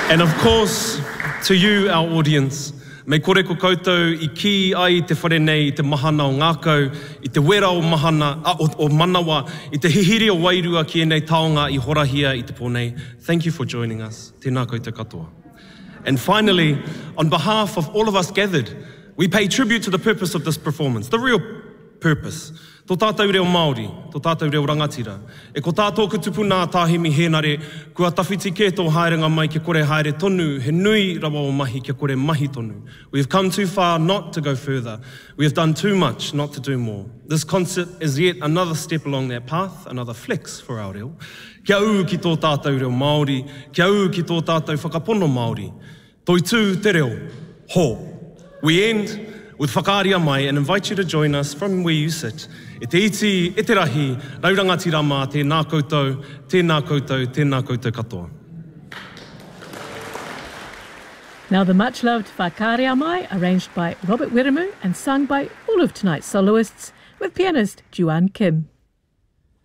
And of course, to you, our audience, me kore ko koutou I ki ai te whare nei I te mahana o ngākau, I te wera o mahana o manawa, I te hihiri o wairua ki enei taonga I horahia I te pōnei. Thank you for joining us. Tēnā koutou katoa. And finally, on behalf of all of us gathered, we pay tribute to the purpose of this performance, the real purpose. Tō tātou reo Māori, tō tātou reo rangatira. E ko tātou ka tupu nā tāhimi hēnare, kua tawhiti kē tō haerenga mai ke kore haere tonu, he nui rawa o mahi ke kore mahi tonu. We have come too far not to go further. We have done too much not to do more. This concert is yet another step along that path, another flex for our reo. Kia uu ki tō tātou reo Māori, kia uu ki tō tātou whakapono Māori. Toi tū te reo, ho. We end with whakaaria mai and invite you to join us from where you sit. E te iti, e te rahi, raurangatira mā, tēnā koutou, tēnā koutou, tēnā koutou katoa. Now the much-loved Whakaaria Mai, arranged by Robert Wiremu and sung by all of tonight's soloists, with pianist Juan Kim.